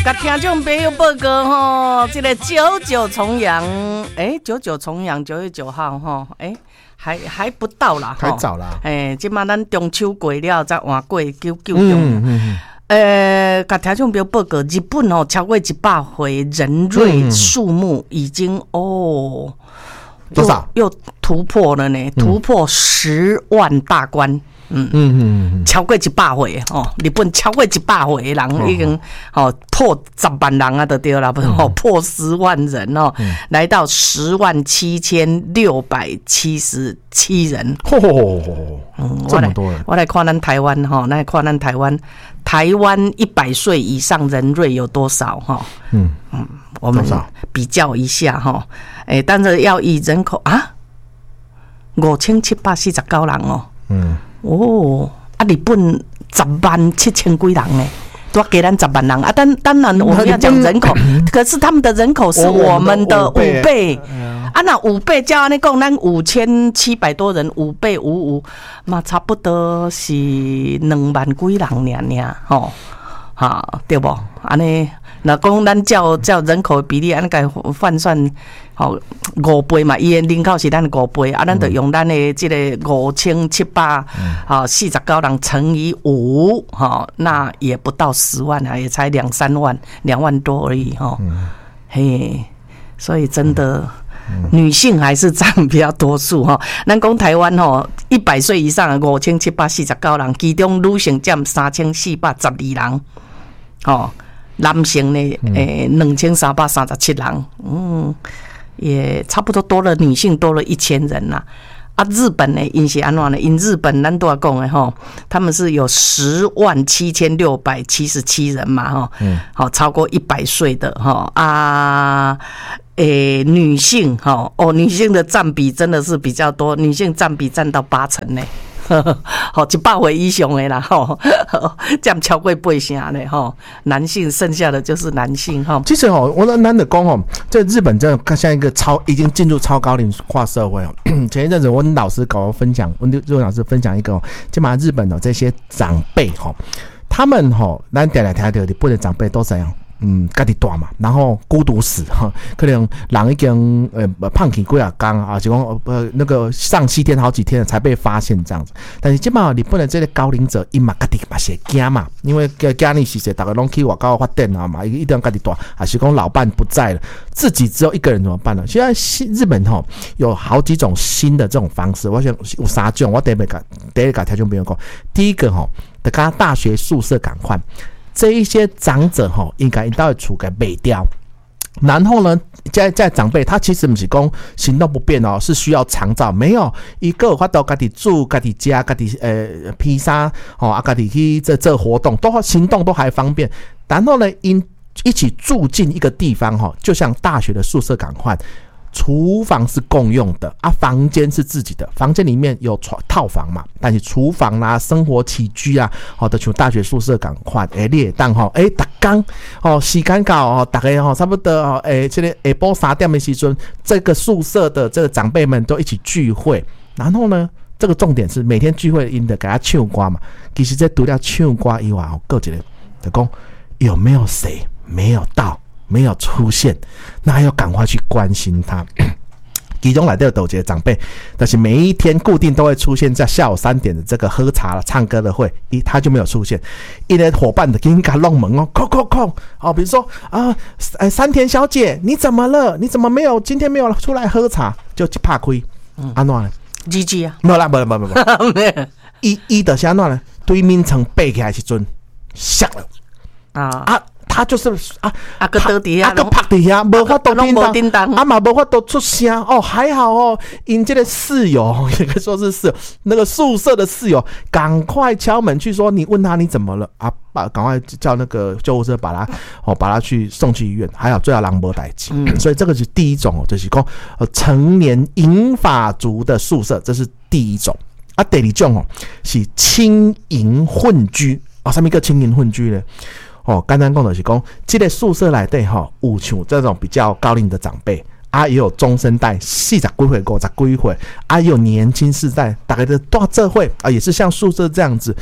甲听众朋友报告吼，这个99重阳，99重阳9月9号吼，还不到啦， 还早啦。 即马咱中秋过了，再换过9中。甲听众朋友报告，日本吼超过100回人瑞数目已经多少？ 又突破了呢，突破10万大关。超过100回哦，日本超过100回的人已经破10万人啊，就对了，破10万人哦，来到107677人。 这么多人！ 我来看咱台湾哈，来看咱台湾100岁以上人瑞有多少哈？我们比较一下哈，但是要以人口啊，5749人哦。日本107000几人呢，多给咱10万人啊！当然我们要讲人口，可是他们的人口是我们的5倍啊！那5倍加那讲，咱5700多人，5倍55嘛，差不多是2万几人尔吼，对不？安尼那讲咱照人口的比例，安尼个换算，5倍嘛，伊的人口是咱5倍，咱就用咱的这个5749人乘以5，那也不到10万啊，也才2-3万，2万多而已嘿，所以真的。女性还是占比较多数哈，咱讲台湾100岁以上的5749人，其中女性占3412人，男性呢2337人，也差不多多了，女性多了1000人啦。日本呢，因是安怎呢？因日本咱都要讲的他们是有107677人嘛超过100岁的女性女性的占比真的是比较多，女性占比占到80%呢。100回以上的啦，占超过80%呢，男性剩下的就是男性其实我难得讲在日本真的像一个已经进入超高龄化社会前一阵子我老师跟我分享，我日文老师分享一个就把日本这些长辈他们咱点来听到日本的长辈都怎样？家己大嘛，然后孤独死可能人已经胖起几啊天啊，就讲那个上7天好几天了才被发现这样子。但是基本上日本的这个高龄者，伊嘛家己嘛是惊嘛，因为家里是谁大家拢去外口发展啊嘛，一定要家己大，还是讲老伴不在了，自己只有一个人怎么办呢？现在日本有好几种新的这种方式，我想有3种，我第一个条件不用讲，第一个就跟大学宿舍赶快。这一些长者应该都会处给卖掉，然后呢，在长辈他其实不是说行动不便是需要长照，没有一个有法度自己住、自己家、自己披萨自己去这活动都行动都还方便，然后呢，一起住进一个地方就像大学的宿舍赶快。厨房是共用的房间是自己的，房间里面有套房嘛，但是厨房啦、生活起居啊，就像大学宿舍同款，你会当每天时间到大概差不多这个下晡3点的时阵，这个宿舍的这个长辈们都一起聚会，然后呢，这个重点是每天聚会因的给他唱歌嘛，其实这除了唱歌以外，还有一个就讲有没有谁没有到。没有出现，那要赶快去关心他。其中来的有一个长辈，但是每一天固定都会出现在下午3点的这个喝茶唱歌的会，他就没有出现。一个伙伴的给他弄门空比如说山田小姐，你怎么了？你怎么没有今天没有出来喝茶？就怕亏，安怎呢？GG 啊？没啦，没，一的是安怎呢？对面层背起来时阵，响了他就是个倒底下，个趴底下，无法度叮当，嘛无法度出声还好因这个室友也可以说是室友，那个宿舍的室友赶快敲门去说，你问他你怎么了赶快叫那个救护车把他去送去医院，还好最好人没代志。所以这个是第一种就是说成年银发族的宿舍，这是第一种第二种是青银混居什么叫青银混居呢？简单讲就是讲，这个宿舍内底有像这种比较高龄的长辈也有中生代40几岁、50几岁也有年轻世代，大概的大这会也是像宿舍这样子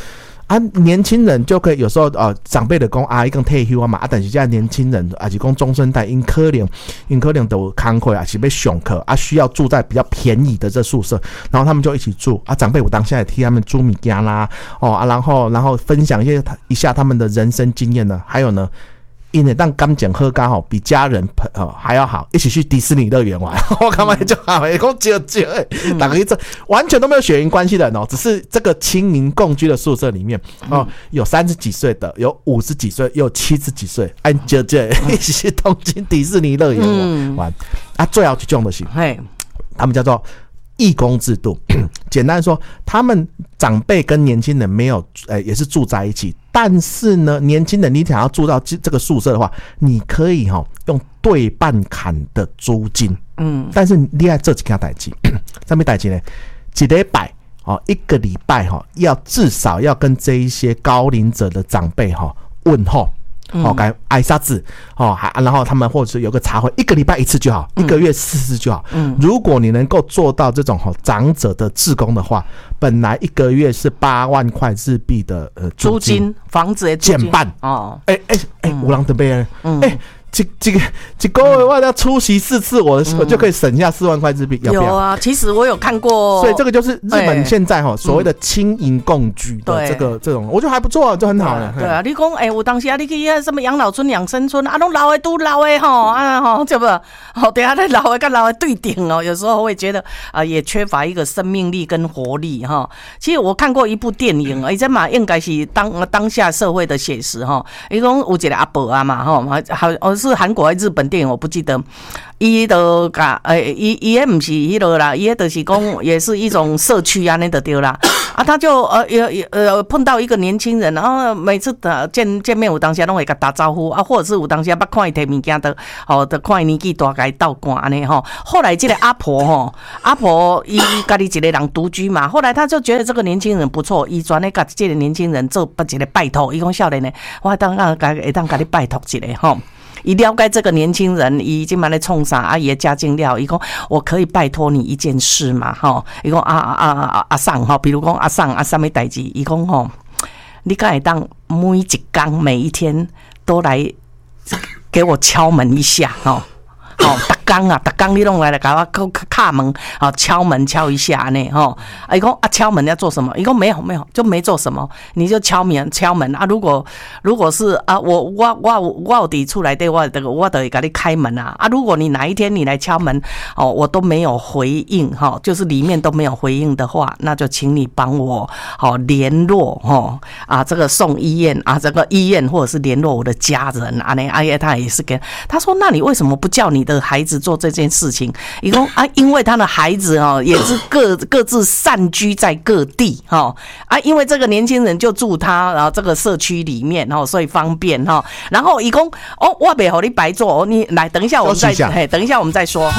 啊，年轻人就可以有时候长辈的讲啊，伊讲退休啊嘛，啊，但是现在年轻人啊是讲中生代，因可能都工课啊是要上课啊，需要住在比较便宜的这宿舍，然后他们就一起住啊，长辈我当下也替他们煮米羹啦，然后分享一下他们的人生经验呢，还有呢。因为当感情好刚好比家人还要好，一起去迪士尼乐园玩，我干嘛就好，讲就大家这完全都没有血缘关系的人只是这个亲民共居的宿舍里面有30几岁的，有50几岁，有70几岁，按就一起去东京迪士尼乐园玩啊，最好去用的是，他们叫做义工制度，简单说，他们长辈跟年轻人没有，也是住在一起，但是呢，年轻人你想要住到这个宿舍的话，你可以用对半砍的租金，但是你要做几件代志，什么代志呢？一礼拜一个礼拜要至少要跟这一些高龄者的长辈问候。该挨沙子然后他们或者是有个茶会，一个礼拜1次就好，一个月4次就好。如果你能够做到这种长者的志工的话，本来1个月是8万块日币的租金， 房子的减半有人特别一个月我要出席4次，我就可以省下4万块日币，要不要？ 有啊，其实我有看过， 所以这个就是日本现在所谓的亲银共居的这种，我觉得还不错，就很好了。 对啊，你讲有当时你去什么养老村、养生村拢老的都老的对不？等下老的跟老的对顶有时候会觉得也缺乏一个生命力跟活力其实我看过一部电影，而且嘛应该是当下社会的写实伊讲有一个阿伯嘛是韩国还是日本电影我不记得，伊就伊也不是迄个啦，伊就是讲也是一种社区啊，那就对啦。他就碰到一个年轻人，然后每次见面有当时拢会甲打招呼或者是有当时捌看伊摕物件的看伊年纪大甲伊斗寒安尼后来这个阿婆伊家己一个人独居嘛，后来他就觉得这个年轻人不错，伊专咧甲这个年轻人做一个拜托，伊讲少年的，我会当甲你拜托一下伊了解这个年轻人，伊今晚在冲啥伊的家境了，伊讲我可以拜托你一件事嘛伊讲阿桑比如讲阿桑什么代志，伊讲你敢会当每一天都来给我敲门一下逐工你拢来给我敲门敲门敲一下呢伊讲敲门要做什么？伊讲没有就没做什么，你就敲门如果是我有伫厝内底我就会给你开门如果你哪一天你来敲门我都没有回应就是里面都没有回应的话，那就请你帮我联络这个送医院这个医院或者是联络我的家人他也是跟他说，那你为什么不叫你的孩子做这件事情？伊讲因为他的孩子也是各自散居在各地因为这个年轻人就住他这个社区里面所以方便然后伊讲我不让你白做你来等一下我们再说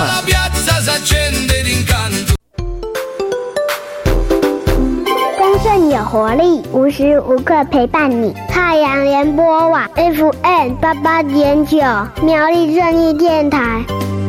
丰盛有活力，无时无刻陪伴你。太阳联播网 FM88.9 苗栗正义电台。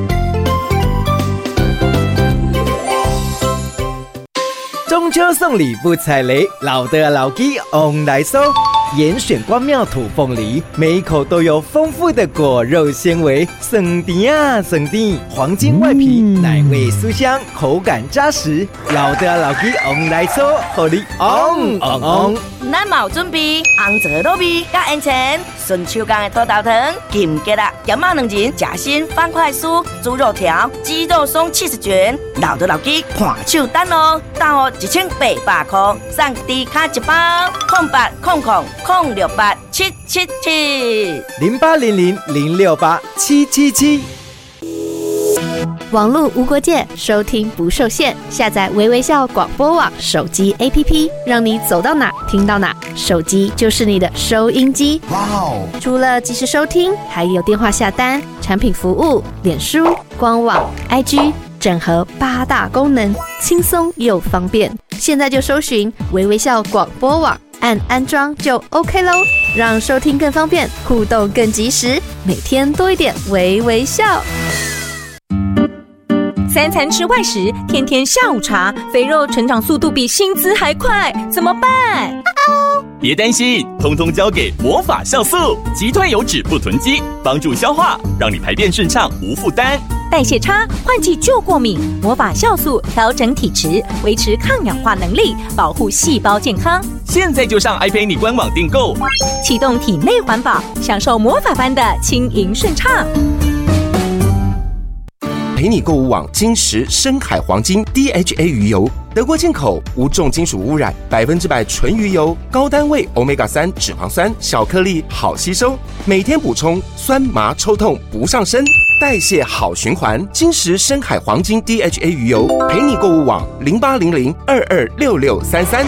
中秋送礼不踩雷，老的老鸡 on 来收。严选光妙土凤梨，每一口都有丰富的果肉纤维，酸甜啊酸甜，黄金外皮，奶味酥香，口感扎实。老的老鸡 on 来收，互你 on。 咱嘛有准备红枣糯米甲烟钱，顺手工的土豆糖、金桔啦、咸肉2仁、夹心方块酥、猪肉条、鸡肉松70卷，老的老鸡看手单哦，大号1800块，送低卡一包，08000777，0800068777。 网络无国界，收听不受限。下载微微笑广播网手机 APP， 让你走到哪听到哪，手机就是你的收音机。哇哦！除了即时收听，还有电话下单、产品服务、脸书、官网、IG， 整合8大功能，轻松又方便。现在就搜寻微微笑广播网，按安装就 OK 咯，让收听更方便，互动更及时，每天多一点微微笑。 3餐吃外食，天天下午茶，肥肉成长速度比薪资还快，怎么办？ 别担心，通通交给魔法酵素，击退油脂不囤积，帮助消化，让你排便顺畅无负担。 代谢差，换季就过敏，魔法酵素调整体质，维持抗氧化能力，保护细胞健康。 现在就上爱陪你官网订购， 启动体内环保，享受魔法般的轻盈顺畅。 陪你购物网金石深海黄金 DHA 鱼油，德国进口，无重金属污染，100%纯鱼油，高单位 Omega-3 脂肪酸，小颗粒，好吸收，每天补充，酸麻抽痛不上身，代谢好循环。金石深海黄金 DHA 鱼油，陪你购物网0800226633。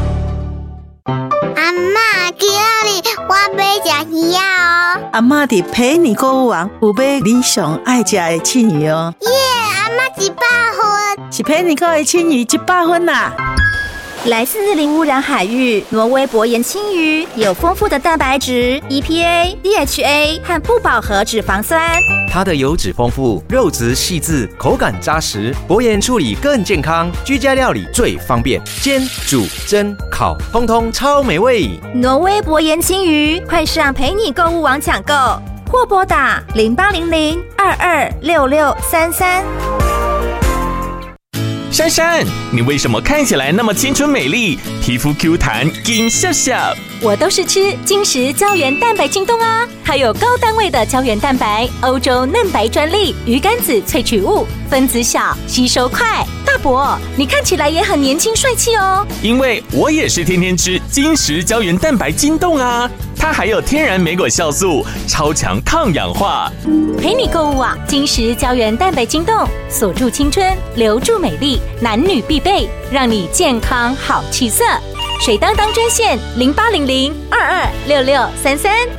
阿嬷，今日我要吃鱼哦。 阿嬷伫陪你购物网有买你上爱吃的青鱼哦。 耶，阿嬷100分， 是陪你购的青鱼100分啦。 来自零污染海域，挪威薄盐青鱼有丰富的蛋白质、EPA、DHA 和不饱和脂肪酸。 它的油脂丰富，肉质细致，口感扎实，薄盐处理更健康，居家料理最方便，煎、煮、蒸、烤，通通超美味。 挪威薄盐青鱼，快上陪你购物网抢购，或拨打0800226633。 珊珊，你为什么看起来那么青春美丽，皮肤 Q 弹，金笑笑？ 我都是吃金石胶原蛋白京东啊，它有高单位的胶原蛋白，欧洲嫩白专利，鱼肝子萃取物，分子小，吸收快。大伯，你看起来也很年轻帅气哦。 因为我也是天天吃金石胶原蛋白京东啊，它还有天然莓果酵素，超强抗氧化。 陪你购物网金石胶原蛋白京东，锁住青春，留住美丽，男女必备，让你健康好气色。水当当专线0800226633。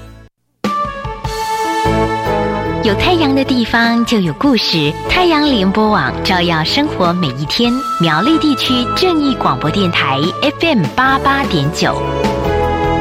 有太阳的地方就有故事，太阳联播网照耀生活每一天。苗栗地区正义广播电台 FM88.9。